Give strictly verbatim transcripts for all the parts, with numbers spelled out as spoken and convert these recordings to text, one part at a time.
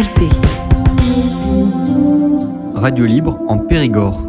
R P. Radio libre en Périgord.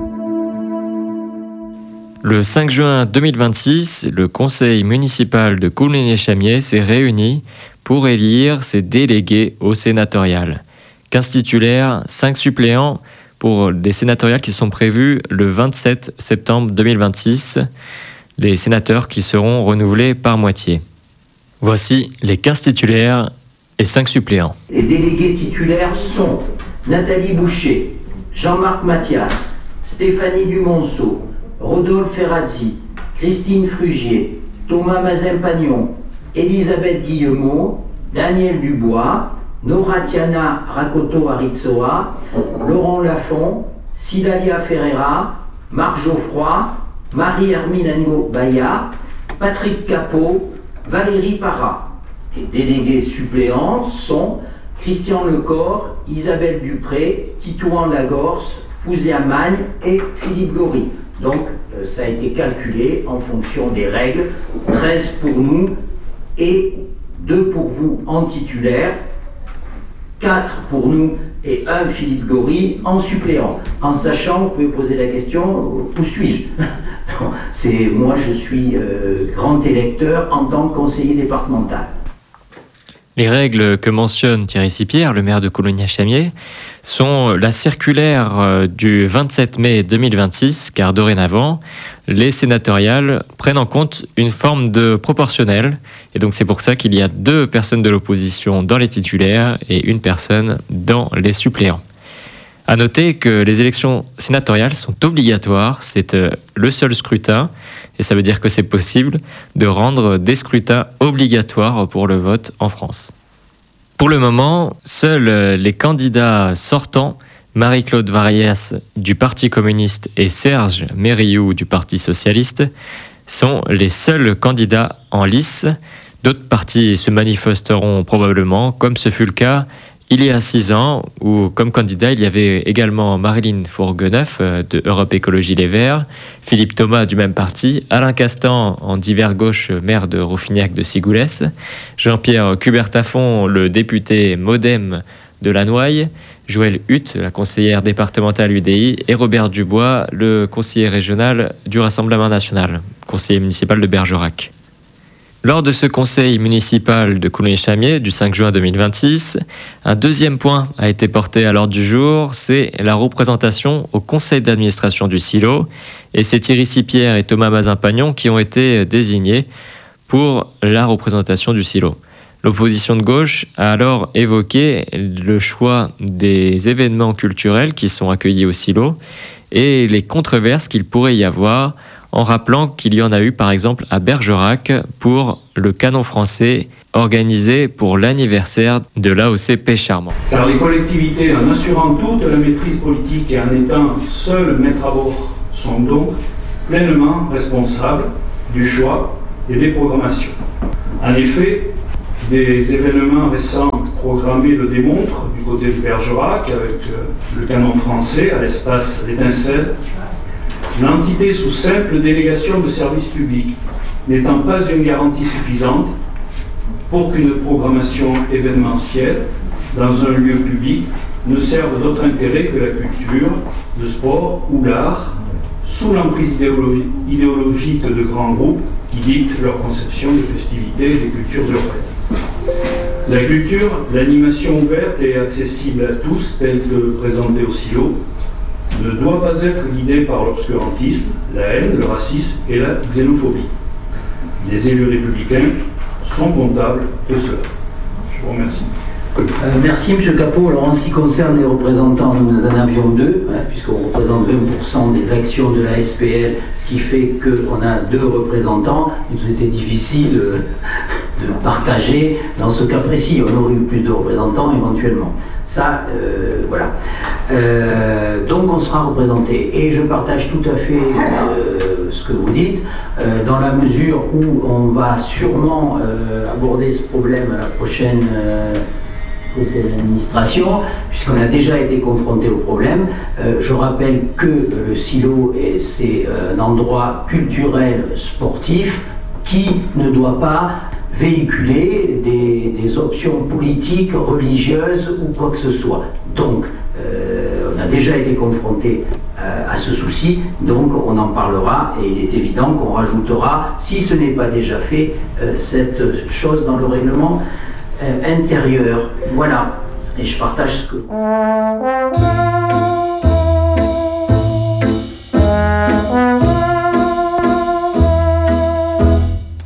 Le cinq juin deux mille vingt-six, le conseil municipal de Coulommiers-Chamiers s'est réuni pour élire ses délégués au sénatorial. quinze titulaires, cinq suppléants pour des sénatoriales qui sont prévus le vingt-sept septembre deux mille vingt-six, les sénateurs qui seront renouvelés par moitié. Voici les quinze titulaires et cinq suppléants. Les délégués titulaires sont Nathalie Boucher, Jean-Marc Mathias, Stéphanie Dumonceau, Rodolphe Ferrazzi, Christine Frugier, Thomas Mazin-Pagnon, Elisabeth Guillemot, Daniel Dubois, Noratiana Rakoto-Aritsoa, Laurent Lafont, Sidalia Ferreira, Marc Geoffroy, Marie-Hermine Agneau-Baya, Patrick Capot, Valérie Parra. Les délégués suppléants sont Christian Lecor, Isabelle Dupré, Titouan Lagorce, Fouzia Magne et Philippe Gory. Donc euh, ça a été calculé en fonction des règles, treize pour nous et deux pour vous en titulaire, quatre pour nous et un Philippe Gory en suppléant. En sachant, vous pouvez poser la question, où suis-je? C'est moi, je suis euh, grand électeur en tant que conseiller départemental. Les règles que mentionne Thierry Sipierre, le maire de Coulommiers-Chamiers, sont la circulaire du vingt-sept mai deux mille vingt-six, car dorénavant, les sénatoriales prennent en compte une forme de proportionnel, et donc c'est pour ça qu'il y a deux personnes de l'opposition dans les titulaires et une personne dans les suppléants. À noter que les élections sénatoriales sont obligatoires, c'est le seul scrutin, et ça veut dire que c'est possible de rendre des scrutins obligatoires pour le vote en France. Pour le moment, seuls les candidats sortants, Marie-Claude Varias du Parti communiste et Serge Mériou du Parti socialiste, sont les seuls candidats en lice. D'autres partis se manifesteront probablement, comme ce fut le cas il y a six ans, où comme candidat, il y avait également Marilyn Fourgueneuf de Europe Écologie Les Verts, Philippe Thomas du même parti, Alain Castan en divers gauche, maire de Rouffignac de Sigoulès, Jean-Pierre Cubertafond, le député MoDem de Lannoy, Joëlle Hutte, la conseillère départementale U D I, et Robert Dubois, le conseiller régional du Rassemblement national, conseiller municipal de Bergerac. Lors de ce conseil municipal de Coulommiers-Chamiers du cinq juin deux mille vingt-six, un deuxième point a été porté à l'ordre du jour, c'est la représentation au conseil d'administration du silo. Et c'est Thierry Sipierre et Thomas Mazin-Pagnon qui ont été désignés pour la représentation du silo. L'opposition de gauche a alors évoqué le choix des événements culturels qui sont accueillis au silo et les controverses qu'il pourrait y avoir, en rappelant qu'il y en a eu par exemple à Bergerac pour le canon français organisé pour l'anniversaire de l'A O C Pêche-Charmant. Car les collectivités, en assurant toute la maîtrise politique et en étant seules maîtres à bord, sont donc pleinement responsables du choix et des programmations. En effet, des événements récents programmés le démontrent du côté de Bergerac avec le canon français à l'espace L'Étincelle. L'entité sous simple délégation de service public n'étant pas une garantie suffisante pour qu'une programmation événementielle dans un lieu public ne serve d'autre intérêt que la culture, le sport ou l'art, sous l'emprise idéologi- idéologique de grands groupes qui dictent leur conception des festivités et des cultures urbaines. La culture, l'animation ouverte et accessible à tous, telle que présentée au silo, ne doit pas être guidée par l'obscurantisme, la haine, le racisme et la xénophobie. Les élus républicains sont comptables de cela. Je vous remercie. Euh, merci M. Capot. Alors en ce qui concerne les représentants, nous en avions deux, hein, puisqu'on représente vingt pour cent des actions de la S P L, ce qui fait qu'on a deux représentants. Il nous était difficile euh, de partager dans ce cas précis. On aurait eu plus de représentants éventuellement. Ça, euh, voilà. Euh, donc on sera représenté. Et je partage tout à fait euh, ce que vous dites, euh, dans la mesure où on va sûrement euh, aborder ce problème à la prochaine euh, conseil d'administration, puisqu'on a déjà été confronté au problème. Euh, je rappelle que euh, le silo, est, c'est euh, un endroit culturel sportif qui ne doit pas véhiculer des, des options politiques, religieuses ou quoi que ce soit. Donc, euh, on a déjà été confronté euh, à ce souci, donc on en parlera et il est évident qu'on rajoutera, si ce n'est pas déjà fait, euh, cette chose dans le règlement euh, intérieur. Voilà, et je partage ce que...